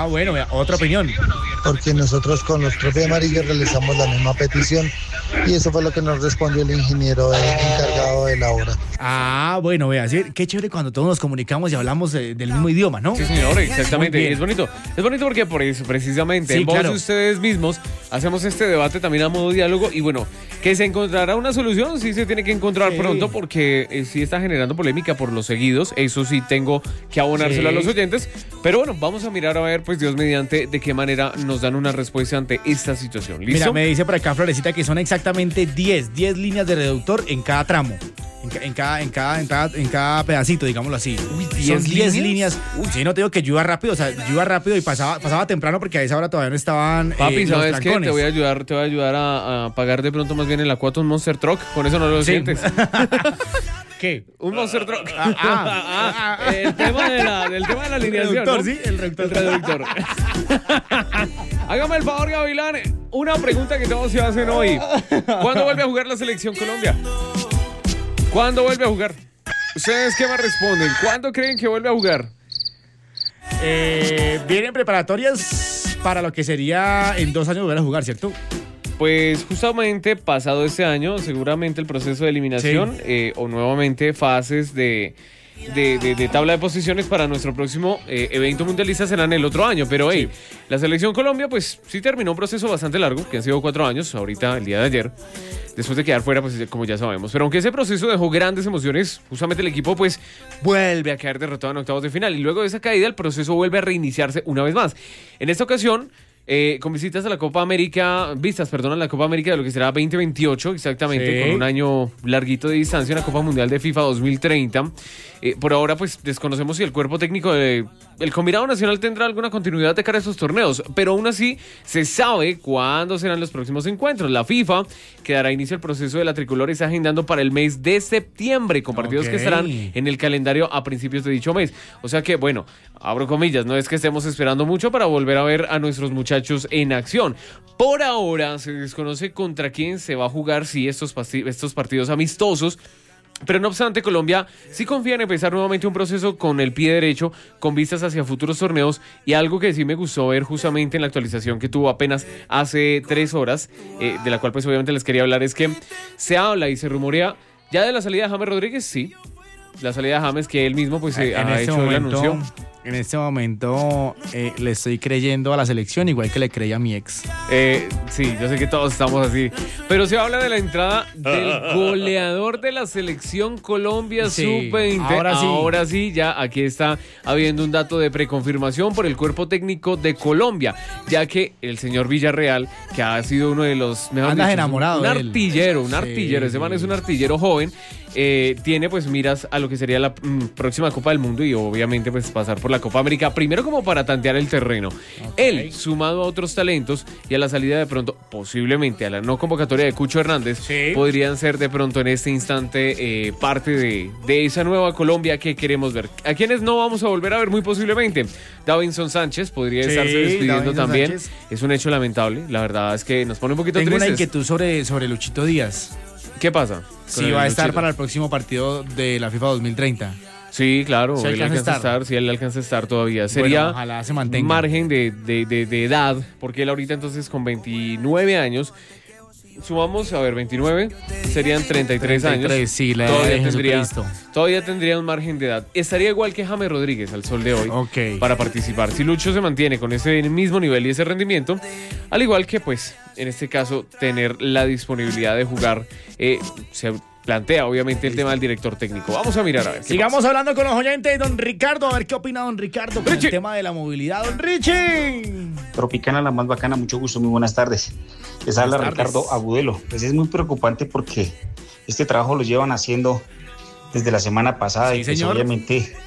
bueno, otra opinión. Porque nosotros con los propios amarillos realizamos la misma petición y eso fue lo que nos respondió el ingeniero encargado de la obra. Bueno, vea, sí, qué chévere cuando todos nos comunicamos y hablamos del mismo idioma, ¿no? Sí, señor, exactamente. Es bonito porque por eso, precisamente, sí, en voz claro. de ustedes mismos, hacemos este debate también a modo diálogo y bueno, que se encontrará una solución, sí se tiene que encontrar pronto porque sí está generando polémica por los seguidos, eso sí tengo que abonárselo a los oyentes, pero bueno, vamos a mirar a ver, pues Dios mediante, de qué manera nos dan una respuesta ante esta situación. ¿Listo? Mira, me dice por acá Florecita que son exactamente 10 líneas de reductor en cada tramo. En cada pedacito, digámoslo así. Uy, son 10 líneas. Sí, no te digo que llueva rápido, o sea, llueva rápido y pasaba temprano porque a esa hora todavía no estaban Papi, los ¿sabes qué? trancones. Te voy a ayudar a pagar de pronto más bien el Aquaton Monster Truck, con eso no lo sientes. ¿Qué? Un Monster Truck. El tema de la alineación, reductor, ¿no? sí, el reductor. El reductor. Hágame el favor, Gavilán. Una pregunta que todos se hacen hoy. ¿Cuándo vuelve a jugar la Selección Colombia? ¿Cuándo vuelve a jugar? ¿Ustedes qué me responden? ¿Cuándo creen que vuelve a jugar? Vienen preparatorias para lo que sería en 2 años volver a jugar, ¿cierto? Pues justamente pasado este año, seguramente el proceso de eliminación o nuevamente fases de tabla de posiciones para nuestro próximo evento mundialista serán el otro año, pero la Selección Colombia pues sí terminó un proceso bastante largo, que han sido 4 años, ahorita el día de ayer, después de quedar fuera, pues como ya sabemos, pero aunque ese proceso dejó grandes emociones, justamente el equipo pues vuelve a quedar derrotado en octavos de final y luego de esa caída el proceso vuelve a reiniciarse una vez más. En esta ocasión con vistas a la Copa América de lo que será 2028, exactamente, con un año larguito de distancia en la Copa Mundial de FIFA 2030. Por ahora, pues, desconocemos si el cuerpo técnico del combinado nacional tendrá alguna continuidad de cara a esos torneos, pero aún así se sabe cuándo serán los próximos encuentros. La FIFA que dará inicio al proceso de la tricolor está agendando para el mes de septiembre, con partidos que estarán en el calendario a principios de dicho mes. O sea que, bueno, abro comillas, no es que estemos esperando mucho para volver a ver a nuestros muchachos en acción. Por ahora se desconoce contra quién se va a jugar estos partidos amistosos. Pero no obstante, Colombia sí confía en empezar nuevamente un proceso con el pie derecho, con vistas hacia futuros torneos, y algo que sí me gustó ver justamente en la actualización que tuvo apenas hace 3 horas, de la cual pues obviamente les quería hablar, es que se habla y se rumorea ya de la salida de James Rodríguez, sí, la salida de James, que él mismo pues ha hecho el anuncio. En este momento le estoy creyendo a la selección igual que le creí a mi ex. Sí, yo sé que todos estamos así. Pero se habla de la entrada del goleador de la selección Colombia Sub-20. Ahora sí, ya aquí está habiendo un dato de preconfirmación por el cuerpo técnico de Colombia, ya que el señor Villarreal, que ha sido uno de los mejores, enamorado un artillero, ese man es un artillero joven. Tiene pues miras a lo que sería la próxima Copa del Mundo y obviamente pues pasar por la Copa América, primero como para tantear el terreno. Él, sumado a otros talentos y a la salida de pronto, posiblemente a la no convocatoria de Cucho Hernández, podrían ser de pronto en este instante parte de esa nueva Colombia que queremos ver. A quienes no vamos a volver a ver muy posiblemente. Davinson Sánchez podría estarse despidiendo Davinson también. Sánchez. Es un hecho lamentable, la verdad es que nos pone un poquito tristes. Tengo una inquietud sobre Luchito Díaz. ¿Qué pasa? Sí, va a estar para el próximo partido de la FIFA 2030. Sí, claro, él alcanza a estar. Sí, él alcanza a estar todavía. Sería ojalá se mantenga. Margen de edad, porque él ahorita entonces con 29 años, sumamos, 29, serían 33 años. Sí, la edad todavía tendría un margen de edad. Estaría igual que James Rodríguez al sol de hoy para participar. Si Lucho se mantiene con ese mismo nivel y ese rendimiento, al igual que pues en este caso tener la disponibilidad de jugar, se plantea obviamente el tema del director técnico. Vamos a mirar a ver. Sigamos hablando con los oyentes. Don Ricardo, a ver qué opina don Ricardo con el tema de la movilidad. Don Richie. Tropicana, la más bacana, mucho gusto, muy buenas tardes. Les habla Ricardo Agudelo. Pues es muy preocupante porque este trabajo lo llevan haciendo desde la semana pasada y pues obviamente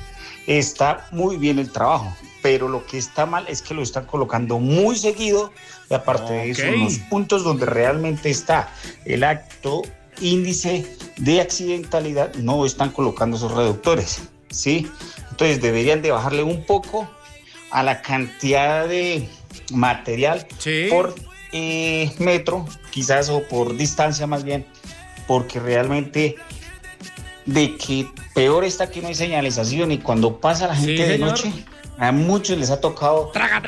está muy bien el trabajo, pero lo que está mal es que lo están colocando muy seguido y aparte de eso, en los puntos donde realmente está el alto índice de accidentalidad no están colocando esos reductores, ¿sí? Entonces deberían de bajarle un poco a la cantidad de material por metro, quizás, o por distancia más bien, porque realmente de que peor está que no hay señalización y cuando pasa la gente de noche, a muchos les ha tocado